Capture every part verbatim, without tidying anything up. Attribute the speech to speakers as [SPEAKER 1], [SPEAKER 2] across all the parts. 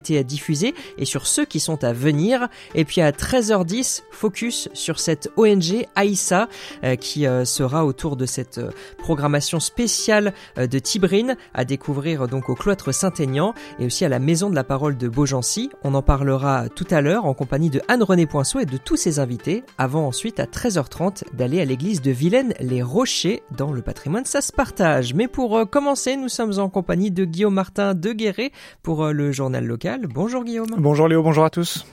[SPEAKER 1] à diffuser et sur ceux qui sont à venir. Et puis à treize heures dix, focus sur cette O N G Aïssa euh, qui euh, sera autour de cette euh, programmation spéciale euh, de Tibrine à découvrir euh, donc au cloître Saint-Aignan et aussi à la Maison de la Parole de Beaugency. On en parlera tout à l'heure en compagnie de Anne-Renée Poinceau et de tous ses invités, avant ensuite à treize heures trente d'aller à l'église de Vilaine-les-Rochers dans le patrimoine ça se partage. Mais pour euh, commencer, nous sommes en compagnie de Guillaume Martin de Guéret pour euh, le journal local. Bonjour Guillaume.
[SPEAKER 2] Bonjour Léo, bonjour à tous.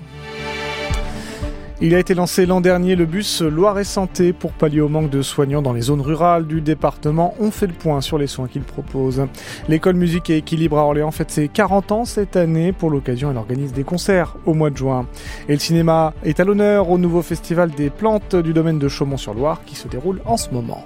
[SPEAKER 2] Il a été lancé l'an dernier le bus Loire et Santé pour pallier au manque de soignants dans les zones rurales du département. On fait le point sur les soins qu'il propose. L'école musique et équilibre à Orléans fête ses quarante ans cette année. Pour l'occasion, elle organise des concerts au mois de juin. Et le cinéma est à l'honneur au nouveau festival des plantes du domaine de Chaumont-sur-Loire qui se déroule en ce moment.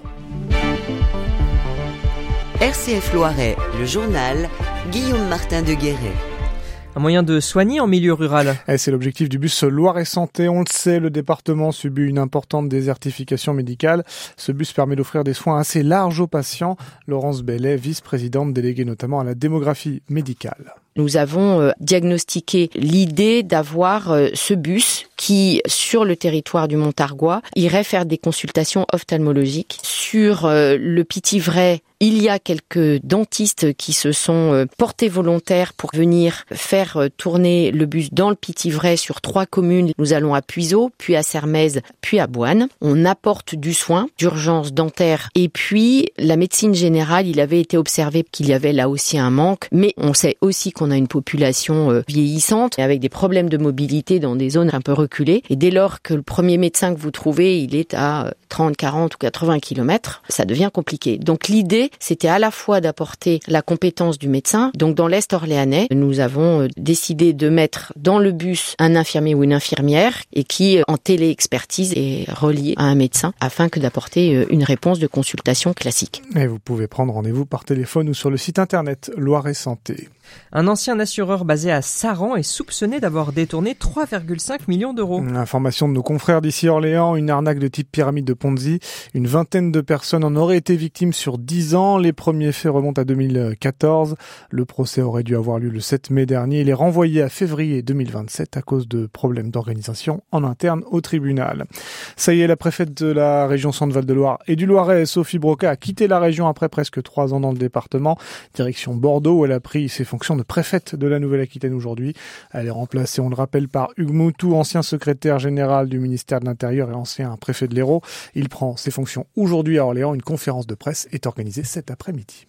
[SPEAKER 3] R C F Loiret, le journal, Guillaume Martin de Guéret.
[SPEAKER 1] Un moyen de soigner en milieu rural.
[SPEAKER 2] Et c'est l'objectif du bus Loire et Santé. On le sait, le département subit une importante désertification médicale. Ce bus permet d'offrir des soins assez larges aux patients. Laurence Bellet, vice-présidente déléguée notamment à la démographie médicale.
[SPEAKER 4] Nous avons euh, diagnostiqué l'idée d'avoir euh, ce bus qui, sur le territoire du Montargois, irait faire des consultations ophtalmologiques. Sur euh, le Pithiverais, il y a quelques dentistes qui se sont euh, portés volontaires pour venir faire euh, tourner le bus dans le Pithiverais sur trois communes. Nous allons à Puiseaux, puis à Sermaises, puis à Boine. On apporte du soin d'urgence dentaire. Et puis, la médecine générale, il avait été observé qu'il y avait là aussi un manque. Mais on sait aussi qu'on a une population euh, vieillissante avec des problèmes de mobilité dans des zones un peu reculées. Et dès lors que le premier médecin que vous trouvez, il est à trente, quarante ou quatre-vingts kilomètres, ça devient compliqué. Donc l'idée, c'était à la fois d'apporter la compétence du médecin. Donc dans l'Est orléanais, nous avons décidé de mettre dans le bus un infirmier ou une infirmière et qui, en téléexpertise, est relié à un médecin afin que d'apporter une réponse de consultation classique.
[SPEAKER 2] Et vous pouvez prendre rendez-vous par téléphone ou sur le site internet Loire et Santé.
[SPEAKER 1] Un ancien assureur basé à Saran est soupçonné d'avoir détourné trois virgule cinq millions d'euros.
[SPEAKER 2] Information de nos confrères d'ici Orléans, une arnaque de type pyramide de Ponzi. Une vingtaine de personnes en auraient été victimes sur dix ans. Les premiers faits remontent à deux mille quatorze. Le procès aurait dû avoir lieu le sept mai dernier. Il est renvoyé à février deux mille vingt-sept à cause de problèmes d'organisation en interne au tribunal. Ça y est, la préfète de la région Centre-Val de Loire et du Loiret, Sophie Broca, a quitté la région après presque trois ans dans le département. Direction Bordeaux, où elle a pris ses fonctions de préfète de la Nouvelle-Aquitaine aujourd'hui. Elle est remplacée, on le rappelle, par Hugues Moutou, ancien secrétaire général du ministère de l'Intérieur et ancien préfet de l'Hérault. Il prend ses fonctions aujourd'hui à Orléans. Une conférence de presse est organisée cet après-midi.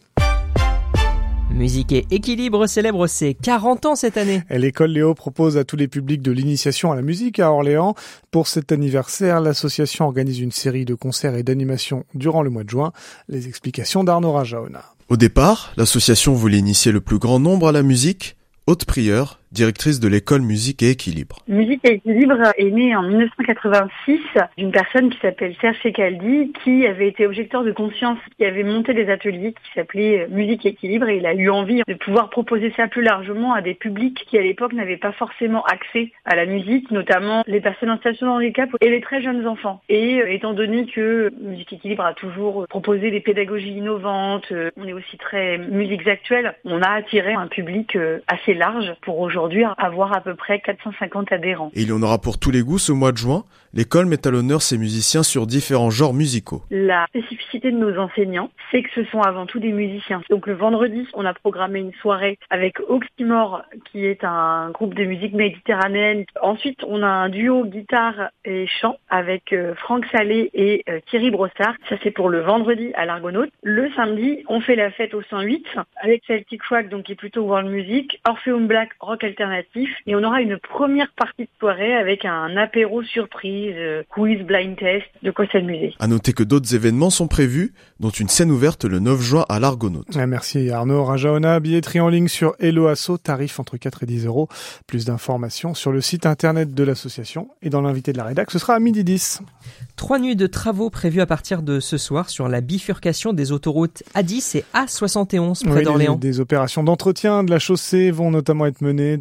[SPEAKER 1] Musique et équilibre célèbre ses quarante ans cette année.
[SPEAKER 2] Et l'école Léo propose à tous les publics de l'initiation à la musique à Orléans. Pour cet anniversaire, l'association organise une série de concerts et d'animations durant le mois de juin. Les explications d'Arnaud Rajaona.
[SPEAKER 5] Au départ, l'association voulait initier le plus grand nombre à la musique. Haute Prieure, directrice de l'école Musique et Équilibre.
[SPEAKER 6] Musique et Équilibre est née en dix-neuf cent quatre-vingt-six d'une personne qui s'appelle Serge Secaldi, qui avait été objecteur de conscience, qui avait monté des ateliers qui s'appelaient Musique et Équilibre, et il a eu envie de pouvoir proposer ça plus largement à des publics qui à l'époque n'avaient pas forcément accès à la musique, notamment les personnes en situation de handicap et les très jeunes enfants. Et euh, étant donné que Musique et Équilibre a toujours proposé des pédagogies innovantes, euh, on est aussi très musiques actuelles, on a attiré un public euh, assez large pour aujourd'hui avoir à peu près quatre cent cinquante adhérents.
[SPEAKER 5] Et il y en aura pour tous les goûts ce mois de juin. L'école met à l'honneur ses musiciens sur différents genres musicaux.
[SPEAKER 6] La spécificité de nos enseignants, c'est que ce sont avant tout des musiciens. Donc le vendredi, on a programmé une soirée avec Oxymore, qui est un groupe de musique méditerranéenne. Ensuite, on a un duo guitare et chant avec euh, Franck Salé et euh, Thierry Brossard. Ça, c'est pour le vendredi à l'Argonaute. Le samedi, on fait la fête au cent huit avec Celtic Rock, donc qui est plutôt world music, Orpheum Black, rock alternatif. Et on aura une première partie de soirée avec un apéro surprise, euh, quiz, blind test, de quoi s'amuser.
[SPEAKER 5] À noter que d'autres événements sont prévus, dont une scène ouverte le neuf juin à l'Argonaute.
[SPEAKER 2] Merci Arnaud Rajaona. Billetterie en ligne sur Hello Asso, tarif entre quatre et dix euros. Plus d'informations sur le site internet de l'association. Et dans l'invité de la rédac, ce sera à midi dix.
[SPEAKER 1] Trois nuits de travaux prévues à partir de ce soir sur la bifurcation des autoroutes A dix et A soixante et onze près
[SPEAKER 2] oui,
[SPEAKER 1] d'Orléans.
[SPEAKER 2] Des, des opérations d'entretien de la chaussée vont notamment être menées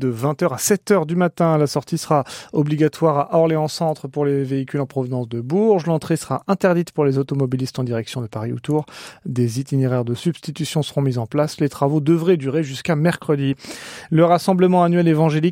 [SPEAKER 2] de vingt heures à sept heures du matin. La sortie sera obligatoire à Orléans-Centre pour les véhicules en provenance de Bourges. L'entrée sera interdite pour les automobilistes en direction de Paris ou Tours. Des itinéraires de substitution seront mis en place. Les travaux devraient durer jusqu'à mercredi. Le rassemblement annuel évangélique